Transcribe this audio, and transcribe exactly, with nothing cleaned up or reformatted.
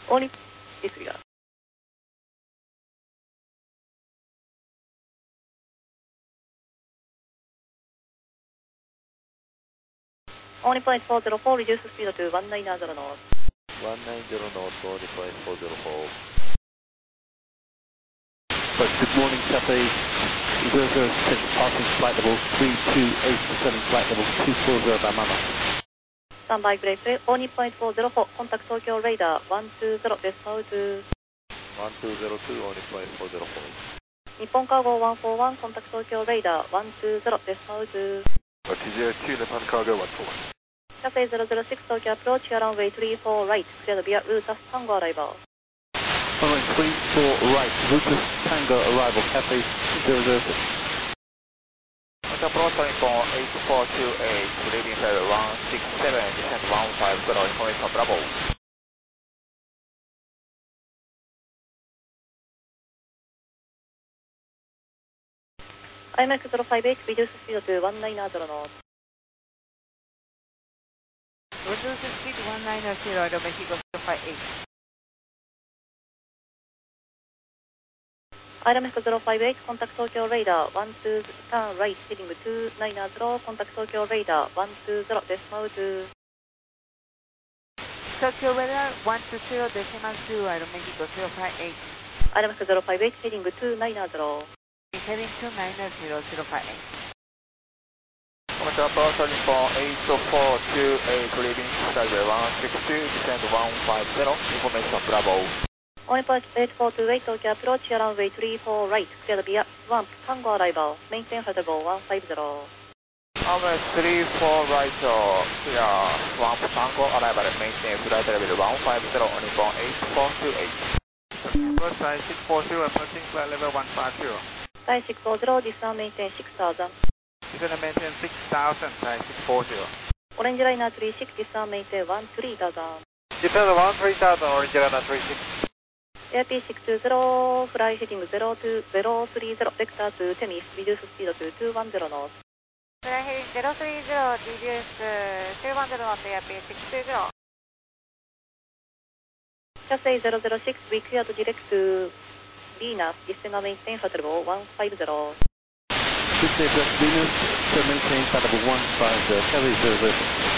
Only disregard. Only point four zero four, reduce speed to one nine zero knots. one nine zero knots, only point four zero four. But good morning, Cathay zero zero six, passing flight level three two eight seven, flight level two four zero by Mama. Standby brake, Only point four zero four, contact Tokyo radar one two zero, decimal two. one two zero two, only point four zero four. Nippon Cargo one four one, contact Tokyo radar one two zero, decimal two. T J two, Nippon Cargo one four one. Cathay zero zero six, Tokyo approach, here runway three four right, cleared via Rutas Tango arrival. Runway three four right, Rutas Tango arrival, Cathay zero zero six. Approach Nippon eight four two eight, leading flight one six seven, descent one five zero, information Bravo. I M X zero five eight, reduce speed to one nine zero knots. Reduce speed one nine zero, Aeromexico zero five eight. I M X zero five eight, contact Tokyo radar one two, turn right, heading two nine zero, contact Tokyo radar one two zero, decimal two. Tokyo radar one two zero, decimal two, Aeromexico zero five eight. I M X zero five eight, heading two nine zero. Heading two nine zero, zero five eight. Approach Nippon eight four two eight, leading flight one six two, descent one five zero, information Bravo. Only point eight four two eight, Tokyo approach, here runway three four right, cleared via Swamp Tango arrival, maintain flight level one five zero. Runway three four right, clear Swamp Tango arrival, maintain flight level one five zero, Nippon eight four two eight. Approach Thai six four zero, approaching flight level one five zero. Thai six four zero, descend maintain six thousand. Descend maintain six thousand, Thai six four zero. Orange liner three six, descend maintain one three thousand. Descend one three thousand, Orange liner three six. A P six two zero, fly heading zero two zero three zero, vector to Temis, reduce speed to two one zero knots. Fly heading zero three zero, reduce two one zero knots, A P six two zero. Cathay zero zero six, we clear to direct to Venus, descend and maintain flight level one five zero. Good day, Venus, so maintain flight level one five zero, Cathay zero zero six.